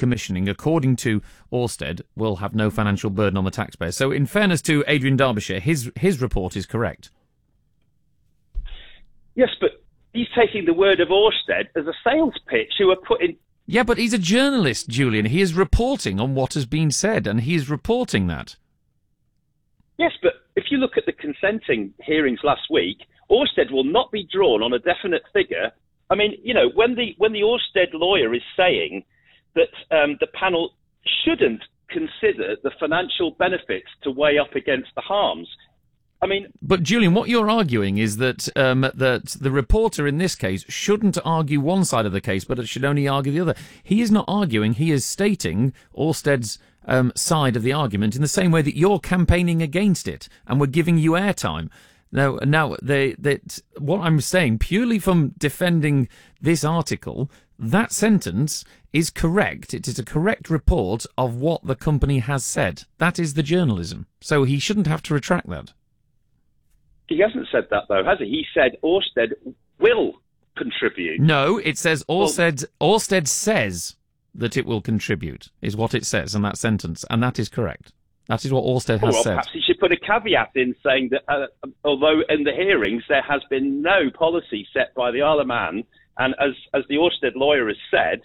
decommissioning, according to Ørsted, will have no financial burden on the taxpayer. So in fairness to Adrian Derbyshire, his report is correct. Yes, but he's taking the word of Ørsted as a sales pitch who are putting... Yeah, but he's a journalist, Julian. He is reporting on what has been said, and he is reporting that. Yes, but if you look at the consenting hearings last week, Ørsted will not be drawn on a definite figure. I mean, you know, when the Ørsted lawyer is saying that the panel shouldn't consider the financial benefits to weigh up against the harms, I mean... But, Julian, what you're arguing is that that the reporter in this case shouldn't argue one side of the case, but it should only argue the other. He is not arguing. He is stating Ørsted's side of the argument in the same way that you're campaigning against it, and we're giving you airtime. Now, what I'm saying, purely from defending this article, that sentence is correct. It is a correct report of what the company has said. That is the journalism. So he shouldn't have to retract that. He hasn't said that, though, has he? He said Ørsted will contribute. No, it says Ørsted says that it will contribute, is what it says in that sentence, and that is correct. That is what Ørsted has said. Perhaps he should put a caveat in saying that although in the hearings there has been no policy set by the Isle of Man, and as the Ørsted lawyer has said,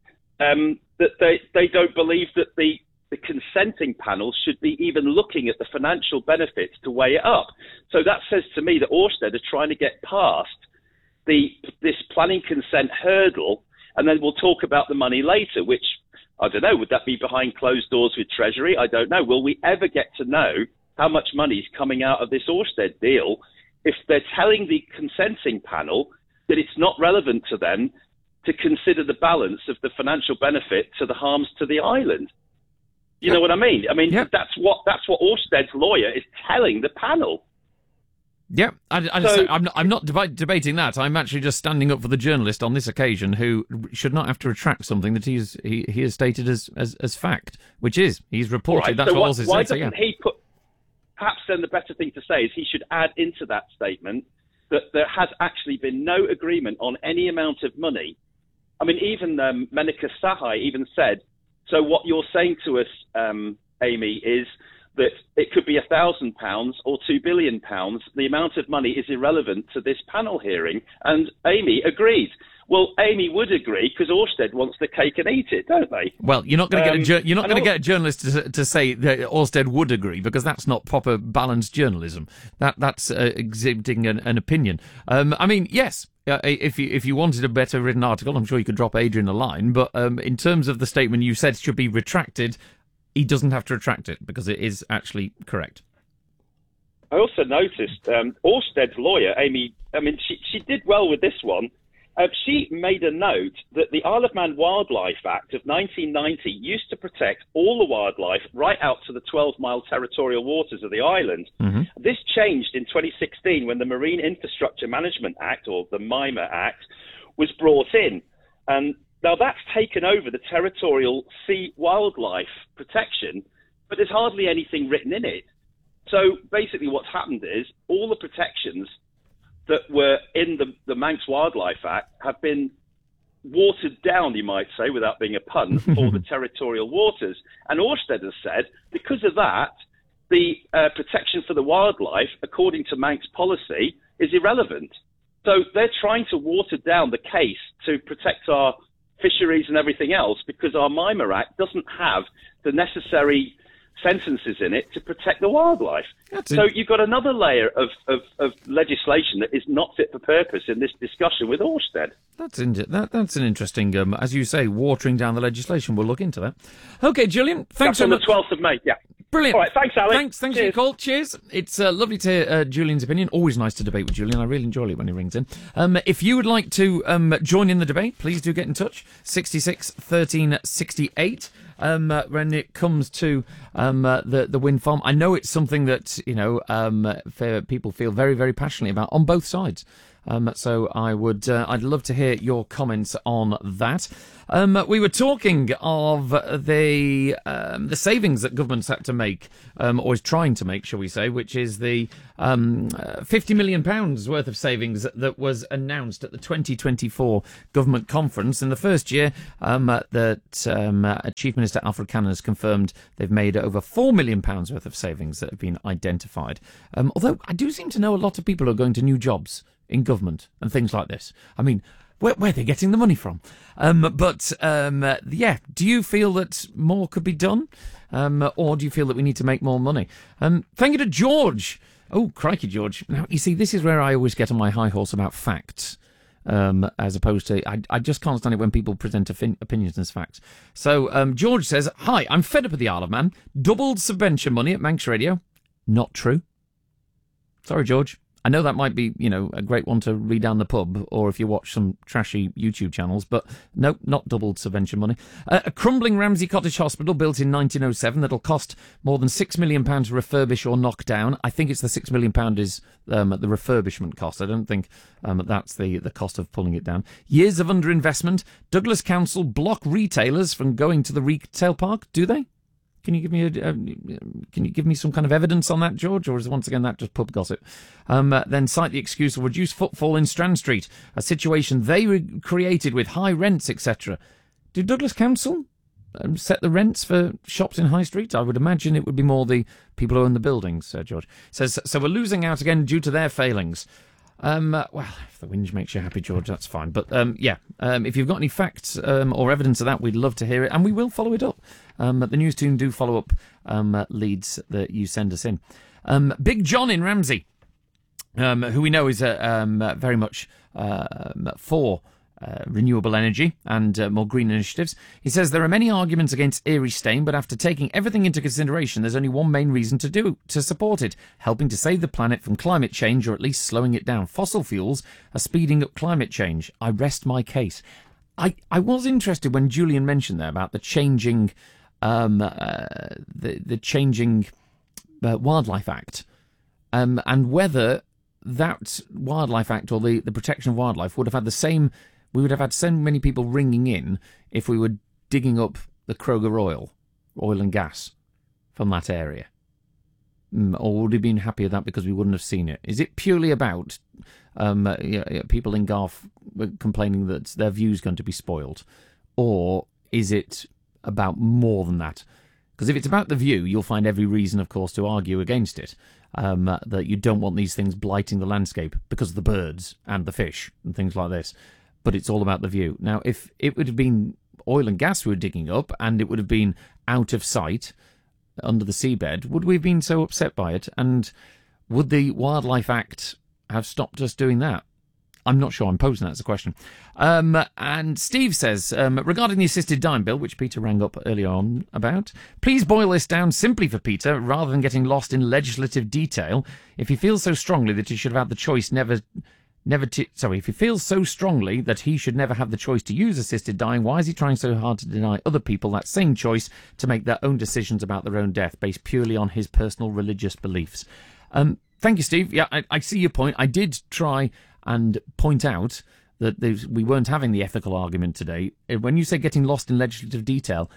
that they don't believe that the consenting panel should be even looking at the financial benefits to weigh it up. So that says to me that Ørsted are trying to get past this planning consent hurdle, and then we'll talk about the money later, which, I don't know, would that be behind closed doors with Treasury? I don't know. Will we ever get to know how much money is coming out of this Ørsted deal if they're telling the consenting panel that it's not relevant to them to consider the balance of the financial benefit to the harms to the island? You know what I mean? I mean, that's what Ørsted's lawyer is telling the panel. Yeah, I'm not debating that. I'm actually just standing up for the journalist on this occasion who should not have to retract something that he has stated as fact, which is he's reported. Right, that's so what Ørsted why said. doesn't he put? Perhaps then the better thing to say is he should add into that statement that there has actually been no agreement on any amount of money. I mean, even Menaka Sahai even said. So what you're saying to us, Amy, is that it could be £1,000 or £2 billion. The amount of money is irrelevant to this panel hearing. And Amy agreed. Well, Amy would agree because Ørsted wants the cake and eat it, don't they? Well, you're not going to get a journalist to say that Ørsted would agree, because that's not proper balanced journalism. That's exhibiting an opinion. I mean, yes. If you wanted a better written article, I'm sure you could drop Adrian a line. But in terms of the statement you said should be retracted, he doesn't have to retract it because it is actually correct. I also noticed Ørsted's lawyer, Amy, I mean, she did well with this one. She made a note that the Isle of Man Wildlife Act of 1990 used to protect all the wildlife right out to the 12-mile territorial waters of the island. Mm-hmm. This changed in 2016 when the Marine Infrastructure Management Act, or the MIMA Act, was brought in. And now that's taken over the territorial sea wildlife protection, but there's hardly anything written in it. So basically what's happened is all the protections that were in the Manx Wildlife Act have been watered down, you might say, without being a pun, for the territorial waters. And Ørsted has said, because of that, the protection for the wildlife, according to Manx policy, is irrelevant. So they're trying to water down the case to protect our fisheries and everything else because our MIMA Act doesn't have the necessary sentences in it to protect the wildlife. So you've got another layer of legislation that is not fit for purpose in this discussion with Ørsted. That's an interesting, as you say, watering down the legislation. We'll look into that. Okay, Julian, thanks so much. That's on the 12th of May, yeah. Brilliant. All right, thanks, Alex. Thanks for your call. Cheers. It's lovely to hear Julian's opinion. Always nice to debate with Julian. I really enjoy it when he rings in. If you would like to join in the debate, please do get in touch. 66 13 68. When it comes to the wind farm, I know it's something that people feel very, very passionately about on both sides. So I'd love to hear your comments on that. We were talking of the savings that government's had to make, or is trying to make, shall we say, which is the £50 million worth of savings that was announced at the 2024 government conference. In the first year, that Chief Minister Alfred Cannon has confirmed they've made over £4 million worth of savings that have been identified. Although I do seem to know a lot of people are going to new jobs in government and things like this. I mean, where are they getting the money from? Do you feel that more could be done? Or do you feel that we need to make more money? Thank you to George. Oh, crikey, George. Now, you see, this is where I always get on my high horse about facts, as opposed to... I just can't stand it when people present opinions as facts. So, George says, "Hi, I'm fed up with the Isle of Man. Doubled subvention money at Manx Radio." Not true. Sorry, George. I know that might be, a great one to read down the pub, or if you watch some trashy YouTube channels, but no, not doubled subvention money. A crumbling Ramsey Cottage Hospital built in 1907 that'll cost more than £6 million to refurbish or knock down. I think it's the £6 million is the refurbishment cost. I don't think that's the cost of pulling it down. Years of underinvestment. Douglas Council block retailers from going to the retail park, do they? Can you give me some kind of evidence on that, George, or is once again that just pub gossip? Then cite the excuse of reduced footfall in Strand Street, a situation they created with high rents, etc. Do Douglas Council set the rents for shops in High Street? I would imagine it would be more the people who own the buildings. George says, so we're losing out again due to their failings. Well, if the whinge makes you happy, George, that's fine. But, if you've got any facts or evidence of that, we'd love to hear it, and we will follow it up. The news team do follow up leads that you send us in. Big John in Ramsey, who we know is very much for renewable energy and more green initiatives. He says there are many arguments against Erie Stane, but after taking everything into consideration, there's only one main reason to support it: helping to save the planet from climate change, or at least slowing it down. Fossil fuels are speeding up climate change. I rest my case. I was interested when Julian mentioned there about the changing the changing Wildlife Act, and whether that Wildlife Act or the protection of wildlife would have had the same. We would have had so many people ringing in if we were digging up the Kroger oil and gas from that area. Or would we have been happy with that because we wouldn't have seen it? Is it purely about people in Garth complaining that their view's going to be spoiled? Or is it about more than that? Because if it's about the view, you'll find every reason, of course, to argue against it. That you don't want these things blighting the landscape because of the birds and the fish and things like this. But it's all about the view. Now, if it would have been oil and gas we were digging up and it would have been out of sight under the seabed, would we have been so upset by it? And would the Wildlife Act have stopped us doing that? I'm not sure. I'm posing that as a question. And Steve says, regarding the assisted dying bill, which Peter rang up earlier on about, please boil this down simply for Peter, rather than getting lost in legislative detail. If he feels so strongly that he should have had the choice if he feels so strongly that he should never have the choice to use assisted dying, why is he trying so hard to deny other people that same choice to make their own decisions about their own death based purely on his personal religious beliefs? Thank you, Steve. Yeah, I see your point. I did try and point out that we weren't having the ethical argument today. When you say getting lost in legislative detail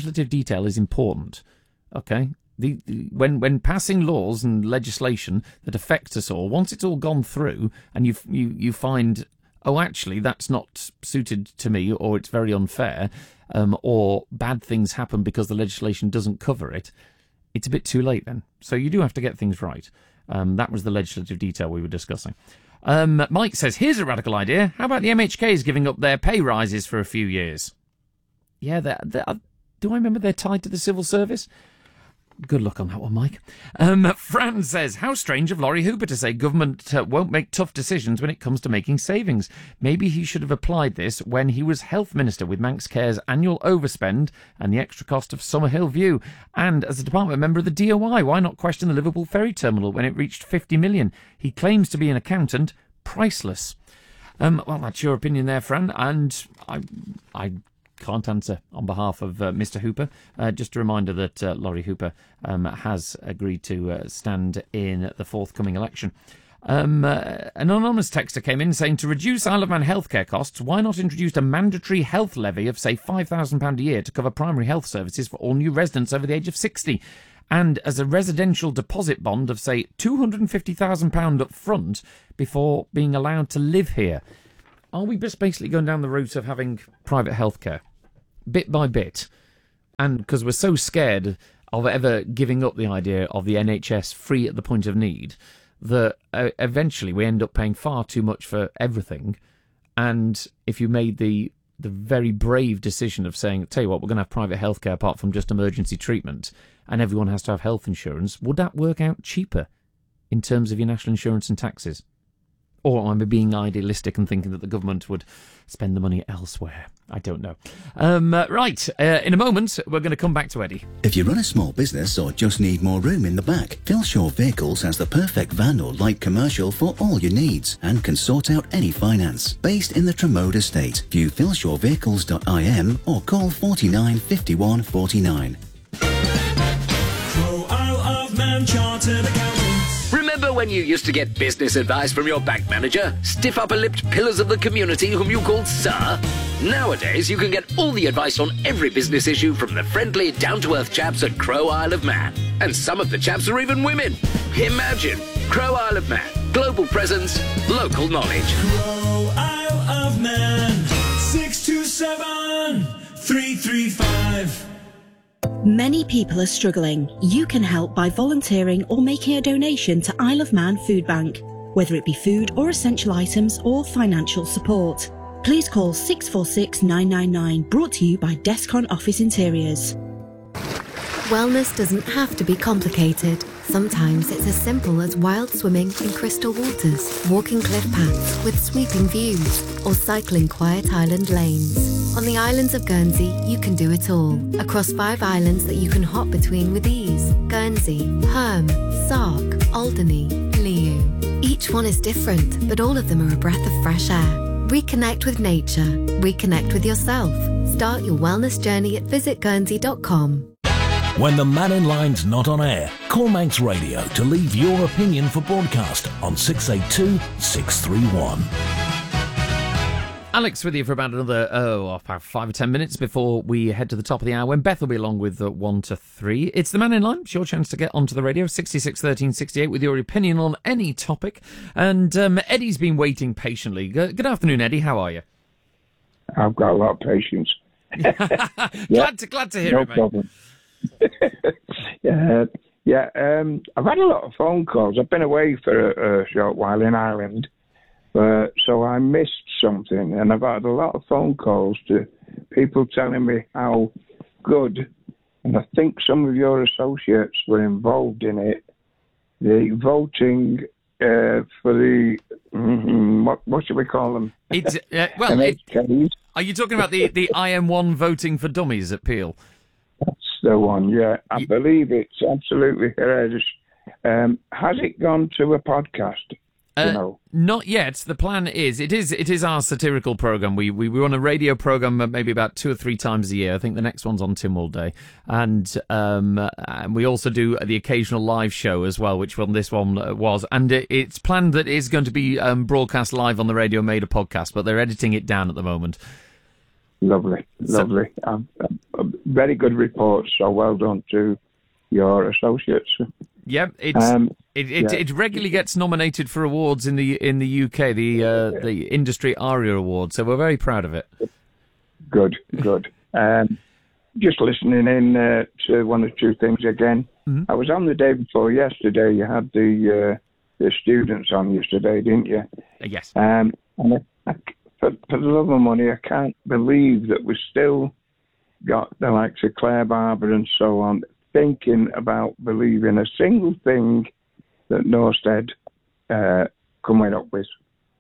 is important. Okay? When passing laws and legislation that affects us all, once it's all gone through and you find, oh, actually, that's not suited to me, or it's very unfair, or bad things happen because the legislation doesn't cover it, it's a bit too late then. So you do have to get things right. That was the legislative detail we were discussing. Mike says, here's a radical idea. How about the MHKs giving up their pay rises for a few years? Yeah, do I remember they're tied to the civil service? Good luck on that one, Mike. Fran says, how strange of Laurie Hooper to say government won't make tough decisions when it comes to making savings. Maybe he should have applied this when he was health minister, with Manx Care's annual overspend and the extra cost of Summerhill View. And as a department member of the DOI, why not question the Liverpool ferry terminal when it reached 50 million? He claims to be an accountant. Priceless. Well, that's your opinion there, Fran, and I can't answer on behalf of Mr. Hooper. Just a reminder that Laurie Hooper has agreed to stand in the forthcoming election. An anonymous texter came in saying, to reduce Isle of Man healthcare costs, why not introduce a mandatory health levy of, say, £5,000 a year to cover primary health services for all new residents over the age of 60? And as a residential deposit bond of, say, £250,000 up front before being allowed to live here. Are we just basically going down the route of having private healthcare, bit by bit? And because we're so scared of ever giving up the idea of the NHS free at the point of need, that eventually we end up paying far too much for everything. And if you made the very brave decision of saying, tell you what, we're going to have private healthcare apart from just emergency treatment, and everyone has to have health insurance, would that work out cheaper in terms of your national insurance and taxes? Or am I being idealistic and thinking that the government would spend the money elsewhere? I don't know. Right, in a moment, we're going to come back to Eddie. If you run a small business or just need more room in the back, Philshaw Vehicles has the perfect van or light commercial for all your needs and can sort out any finance. Based in the Tremode estate, view philshawvehicles.im or call 49 51 49. Crow Isle of Man Chartered Accountants. Remember when you used to get business advice from your bank manager? Stiff upper-lipped pillars of the community whom you called Sir? Nowadays, you can get all the advice on every business issue from the friendly, down-to-earth chaps at Crow Isle of Man. And some of the chaps are even women. Imagine! Crow Isle of Man. Global presence, local knowledge. Crow Isle of Man. 627 335. Many people are struggling. You can help by volunteering or making a donation to Isle of Man Food Bank, whether it be food or essential items or financial support. Please call 646 999, brought to you by Descon Office Interiors. Wellness doesn't have to be complicated. Sometimes it's as simple as wild swimming in crystal waters, walking cliff paths with sweeping views, or cycling quiet island lanes. On the islands of Guernsey, you can do it all. Across 5 islands that you can hop between with ease: Guernsey, Herm, Sark, Alderney, Liu. Each one is different, but all of them are a breath of fresh air. Reconnect with nature. Reconnect with yourself. Start your wellness journey at visitguernsey.com. When the Man in Line's not on air, call Manx Radio to leave your opinion for broadcast on 682 631. Alex with you for about another, about 5 or 10 minutes before we head to the top of the hour, when Beth will be along with 1 to 3. It's the Man in Line. It's your chance to get onto the radio, 66 13 68, with your opinion on any topic. And Eddie's been waiting patiently. Good afternoon, Eddie. How are you? I've got a lot of patience. Glad to hear it, mate. No problem. I've had a lot of phone calls. I've been away for a short while in Ireland, so I missed something, and I've had a lot of phone calls to people telling me how good, and I think some of your associates were involved in it, the voting for the, what should we call them? It's, are you talking about the IM1 voting for dummies at Peel? That's the one, yeah. I believe it's absolutely hilarious. Has it gone to a podcast? Not yet. The plan is it is our satirical program. We run a radio program maybe about 2 or 3 times a year. I think the next one's on Tynwald Day, and we also do the occasional live show as well, which one this one was. And it's planned that it's going to be broadcast live on the radio, made a podcast, but they're editing it down at the moment. Lovely. Very good report. So well done to your associates. Yeah, it regularly gets nominated for awards in the UK, the Industry ARIA Award. So we're very proud of it. Good. Just listening in to 1 or 2 things again. Mm-hmm. I was on the day before yesterday. You had the students on yesterday, didn't you? Yes. And for the love of money, I can't believe that we still got the likes of Claire Barber and so on thinking about believing a single thing that Norstead coming up with.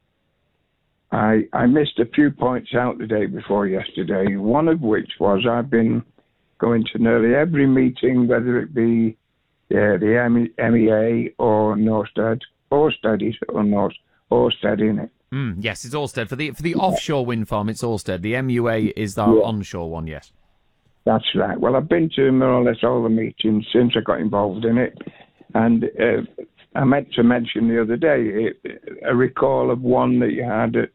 I missed a few points out the day before yesterday, one of which was I've been going to nearly every meeting, whether it be the MEA or Norstead, Orsted or Orsted, in it. Yes, it's Orsted. For the offshore wind farm, it's Orsted. The MUA is our onshore one, yes. That's right. Well, I've been to more or less all the meetings since I got involved in it. And I meant to mention the other day a recall of one that you had at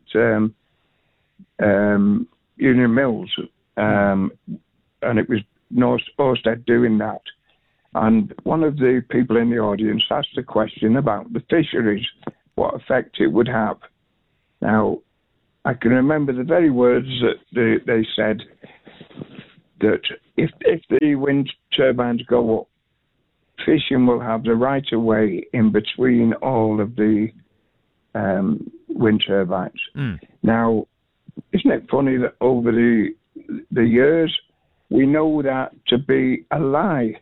Union Mills, and it was Orsted doing that. And one of the people in the audience asked a question about the fisheries, what effect it would have. Now, I can remember the very words that they said, that if the wind turbines go up, fishing will have the right of way in between all of the wind turbines. Now, isn't it funny that over the years, we know that to be a lie.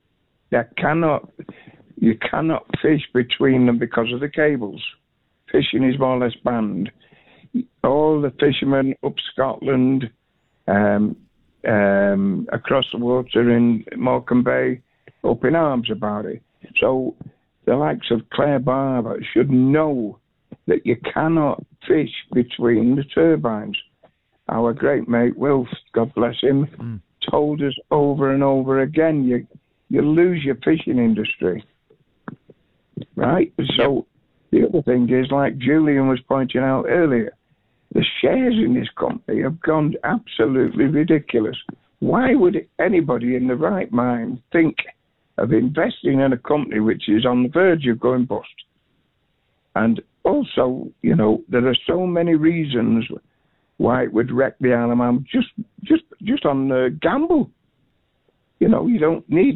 You cannot fish between them because of the cables. Fishing is more or less banned. All the fishermen up Scotland, across the water in Morecambe Bay, up in arms about it. So the likes of Claire Barber should know that you cannot fish between the turbines. Our great mate Wilf, God bless him, told us over and over again, you lose your fishing industry. Right? So the other thing is, like Julian was pointing out earlier, the shares in this company have gone absolutely ridiculous. Why would anybody in the right mind think of investing in a company which is on the verge of going bust? And also, there are so many reasons why it would wreck the Isle of Man just on the gamble. You don't need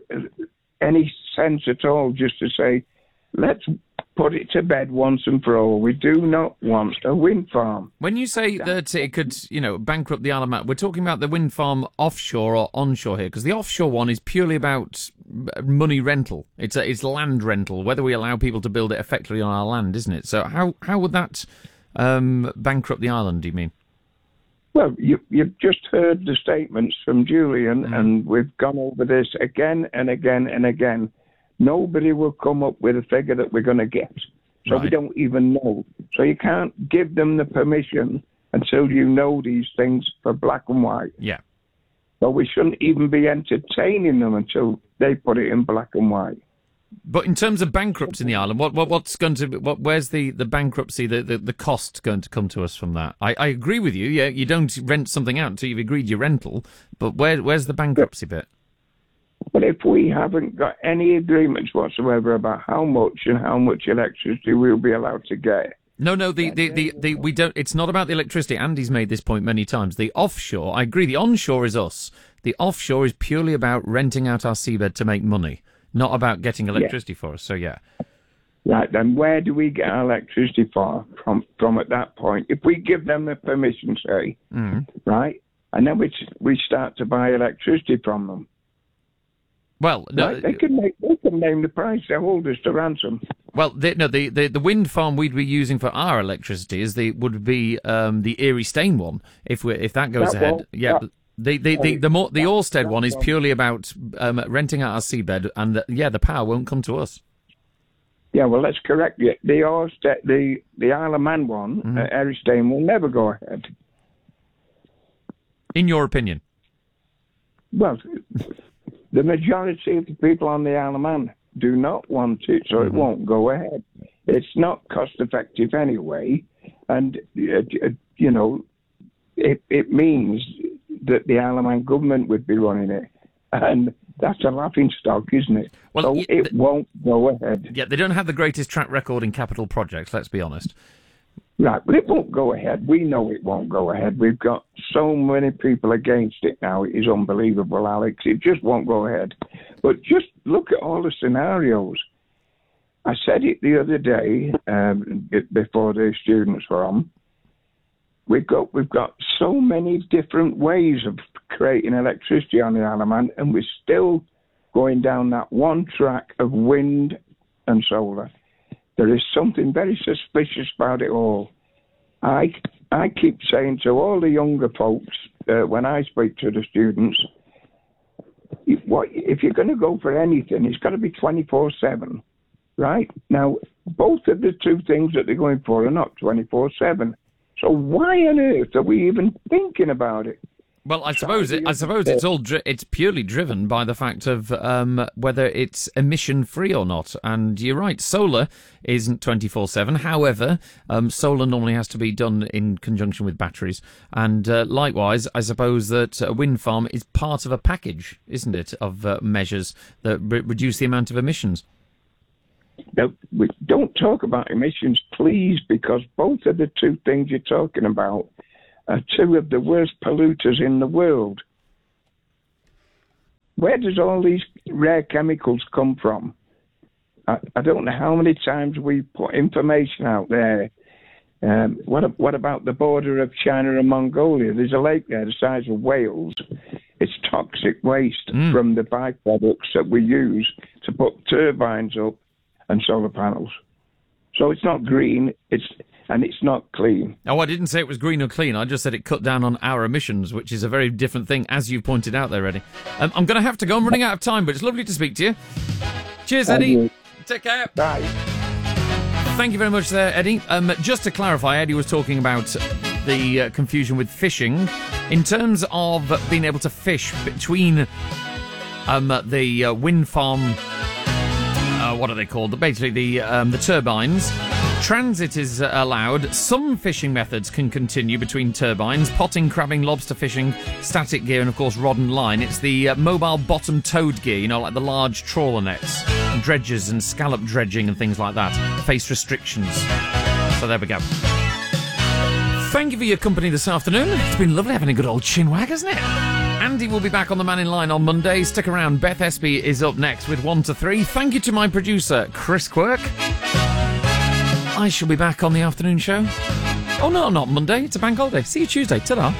any sense at all just to say, let's put it to bed once and for all. We do not want a wind farm. When you say that it could, bankrupt the Isle of Man, we're talking about the wind farm offshore or onshore here, because the offshore one is purely about money rental. It's land rental, whether we allow people to build it effectively on our land, isn't it? So how would that bankrupt the island, do you mean? Well, you've just heard the statements from Julian, and we've gone over this again and again and again. Nobody will come up with a figure that we're going to get. So we don't even know. So you can't give them the permission until you know these things for black and white. Yeah. So we shouldn't even be entertaining them until they put it in black and white. But in terms of bankruptcy in the island, where's the bankruptcy, the cost going to come to us from that? I agree with you. Yeah, you don't rent something out until you've agreed your rental. But where's the bankruptcy bit? But if we haven't got any agreements whatsoever about how much and how much electricity we'll be allowed to get. No, we don't. It's not about the electricity. Andy's made this point many times. The offshore, I agree. The onshore is us. The offshore is purely about renting out our seabed to make money, not about getting electricity for us. So yeah. Right, then where do we get our electricity from at that point? If we give them the permission, say, right, and then we start to buy electricity from them. Well, no, right? they can name the price they hold us to ransom. Well, the wind farm we'd be using for our electricity would be the Erie Staine one. If that goes ahead, the Orsted one is purely about renting out our seabed, and the power won't come to us. Yeah, well, let's correct you. The Orsted, the Isle of Man one, Erie Staine, will never go ahead. In your opinion? Well, the majority of the people on the Isle of Man do not want it, so it won't go ahead. It's not cost-effective anyway, and, it means that the Isle of Man government would be running it, and that's a laughing stock, isn't it? Well, so it won't go ahead. Yeah, they don't have the greatest track record in capital projects, let's be honest. Right, but it won't go ahead. We know it won't go ahead. We've got so many people against it now. It is unbelievable, Alex. It just won't go ahead. But just look at all the scenarios. I said it the other day before the students were on. We've got so many different ways of creating electricity on the Isle of Man, and we're still going down that one track of wind and solar. There is something very suspicious about it all. I keep saying to all the younger folks, when I speak to the students, if you're going to go for anything, it's got to be 24/7, right? Now, both of the two things that they're going for are not 24/7. So why on earth are we even thinking about it? Well, I suppose it's all it's purely driven by the fact of whether it's emission free or not. And you're right, solar isn't 24/7. However, solar normally has to be done in conjunction with batteries. And likewise, I suppose that a wind farm is part of a package, isn't it, of measures that reduce the amount of emissions. No, we don't talk about emissions, please, because both of the two things you're talking about are two of the worst polluters in the world. Where does all these rare chemicals come from? I don't know how many times we put information out there. What about the border of China and Mongolia? There's a lake there the size of Wales. It's toxic waste from the byproducts that we use to put turbines up and solar panels. So it's not green, it's not clean. Oh, I didn't say it was green or clean. I just said it cut down on our emissions, which is a very different thing, as you pointed out there, Eddie. I'm going to have to go. I'm running out of time, but it's lovely to speak to you. Cheers, Eddie. Take care. Bye. Thank you very much there, Eddie. Just to clarify, Eddie was talking about the confusion with fishing. In terms of being able to fish between the wind farm... what are they called? Basically, the turbines. Transit is allowed. Some fishing methods can continue between turbines. Potting, crabbing, lobster fishing, static gear, and, of course, rod and line. It's the mobile bottom towed gear, like the large trawler nets, and dredges and scallop dredging and things like that. Face restrictions. So there we go. Thank you for your company this afternoon. It's been lovely having a good old chinwag, hasn't it? Andy will be back on the Man in Line on Monday. Stick around. Beth Espy is up next with 1 to 3. Thank you to my producer, Chris Quirk. I shall be back on the afternoon show. Oh, no, not Monday. It's a bank holiday. See you Tuesday. Ta-da.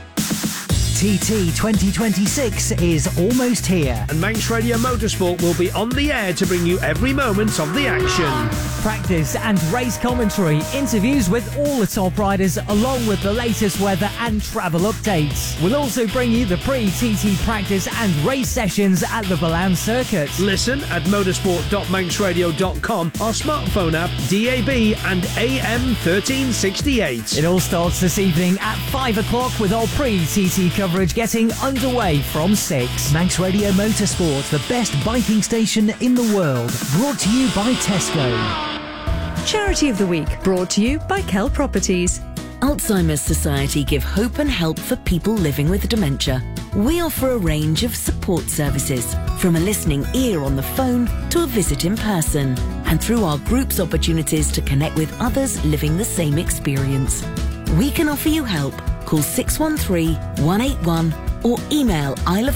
TT 2026 is almost here. And Manx Radio Motorsport will be on the air to bring you every moment of the action. Practice and race commentary, interviews with all the top riders, along with the latest weather and travel updates. We'll also bring you the pre-TT practice and race sessions at the Balance Circuit. Listen at motorsport.manxradio.com, our smartphone app, DAB and AM 1368. It all starts this evening at 5 o'clock with our pre-TT coverage getting underway from 6. Manx Radio Motorsport, the best biking station in the world. Brought to you by Tesco. Charity of the Week, brought to you by Kell Properties. Alzheimer's Society give hope and help for people living with dementia. We offer a range of support services, from a listening ear on the phone to a visit in person, and through our group's opportunities to connect with others living the same experience. We can offer you help. Call 613-181 or email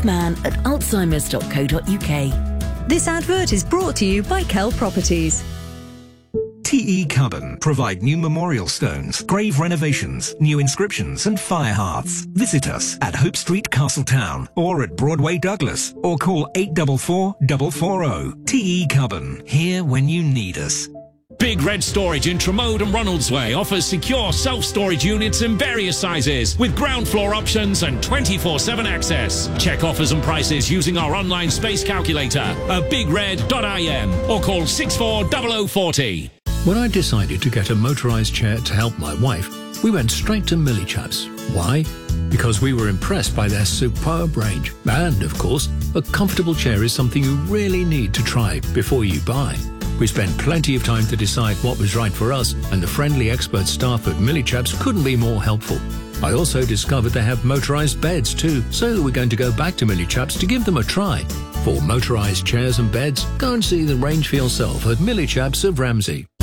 isleofman@alzheimers.co.uk. This advert is brought to you by Kell Properties. TE Cubbon provide new memorial stones, grave renovations, new inscriptions and fire hearths. Visit us at Hope Street, Castletown, or at Broadway, Douglas, or call 844 440. TE Cubbon, here when you need us. Big Red Storage in Tremode and Ronaldsway offers secure self-storage units in various sizes with ground floor options and 24/7 access. Check offers and prices using our online space calculator at bigred.im or call 640040. When I decided to get a motorised chair to help my wife, we went straight to Millie Chaps. Why? Because we were impressed by their superb range. And, of course, a comfortable chair is something you really need to try before you buy. We spent plenty of time to decide what was right for us, and the friendly expert staff at Millie Chaps couldn't be more helpful. I also discovered they have motorised beds too, so we're going to go back to Millie Chaps to give them a try. For motorised chairs and beds, go and see the range for yourself at Millie Chaps of Ramsey.